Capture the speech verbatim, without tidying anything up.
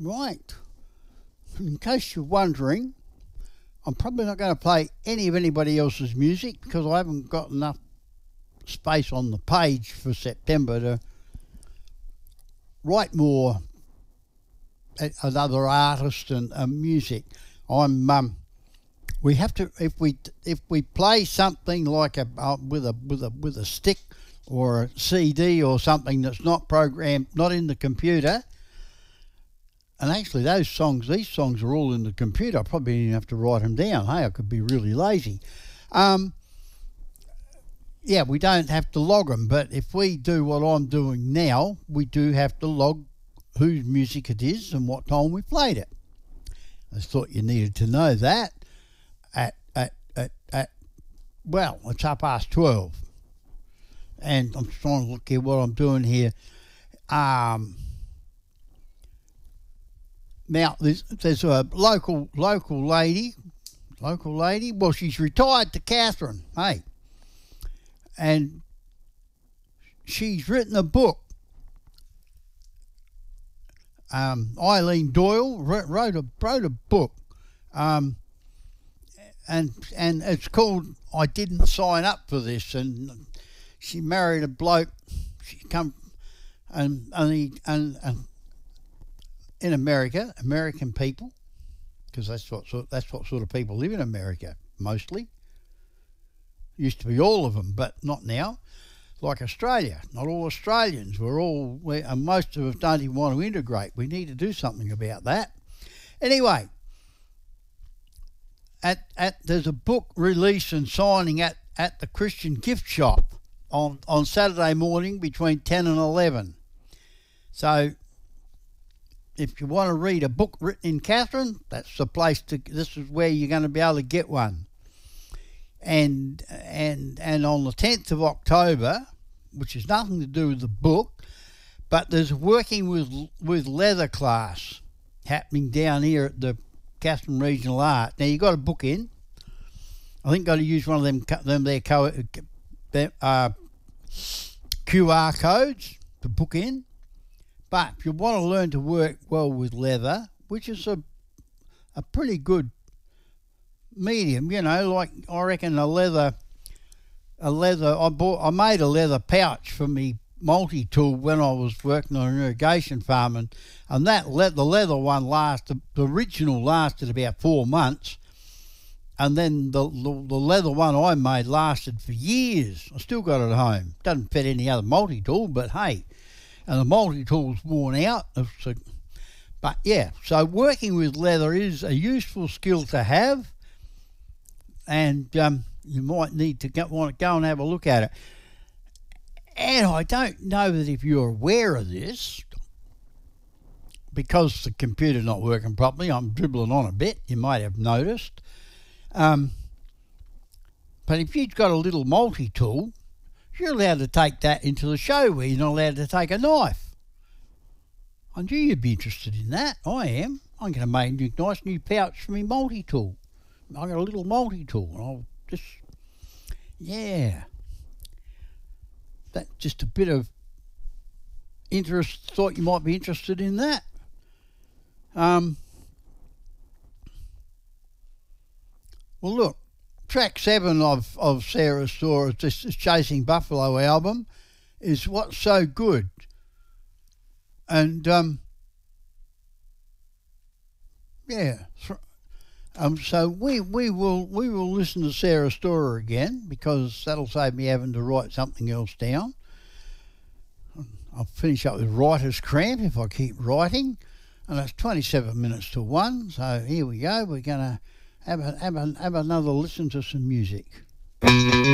Right. In case you're wondering, I'm probably not going to play any of anybody else's music because I haven't got enough space on the page for September to write more another artist and, and music. I'm um, we have to if we if we play something like a uh, with a with a with a stick or a C D or something that's not programmed, not in the computer. And actually, those songs, these songs are all in the computer. I probably didn't have to write them down. Hey, I could be really lazy. Um, yeah, we don't have to log them, but if we do what I'm doing now, we do have to log whose music it is and what time we played it. I just thought you needed to know that at, at, at, at well, it's up past twelve. And I'm trying to look at what I'm doing here. Um... Now, there's, there's a local local lady, local lady, well, she's retired to Catherine, hey, and she's written a book. Um, Eileen Doyle wrote, wrote, a, wrote a book, um, and and it's called I Didn't Sign Up for This, and she married a bloke, she come, and, and, he, and, and in America, American people, because that's what sort, that's what sort of people live in America mostly. Used to be all of them, but not now. Like Australia, not all Australians. We're all, we, and most of us don't even want to integrate. We need to do something about that. Anyway, at at there's a book release and signing at, at the Christian Gift Shop on on Saturday morning between ten and eleven. So, if you want to read a book written in Catherine, that's the place to. This is where you're going to be able to get one. And and and on the tenth of October, which has nothing to do with the book, but there's a working with with leather class happening down here at the Catherine Regional Art. Now you got to book in. I think got to use one of them them their co- uh, Q R codes to book in. But if you want to learn to work well with leather, which is a a pretty good medium, you know, like I reckon a leather, a leather. I bought, I made a leather pouch for me multi-tool when I was working on an irrigation farm, and, and that le- the leather one lasted. The original lasted about four months, and then the, the the leather one I made lasted for years. I still got it at home. Doesn't fit any other multi-tool, but hey. And the multi-tool's worn out. So, but yeah, so working with leather is a useful skill to have, and um, you might need to go, want to go and have a look at it. And I don't know that if you're aware of this, because the computer's not working properly, I'm dribbling on a bit, you might have noticed. Um, but if you've got a little multi-tool, you're allowed to take that into the show where you're not allowed to take a knife. I knew you'd be interested in that. I am. I'm going to make a nice new pouch for me multi-tool. I've got a little multi-tool, and I'll just, yeah. That's just a bit of interest. Thought you might be interested in that. Um. Well, look. Track seven of, of Sarah Stora's this, this Chasing Buffalo album is What's So Good. And, um, yeah. Um, so we, we will we will listen to Sarah Storer again, because that'll save me having to write something else down. I'll finish up with writer's cramp if I keep writing. And it's twenty-seven minutes to one, so here we go. We're going to Have, a, have, a, have another listen to some music.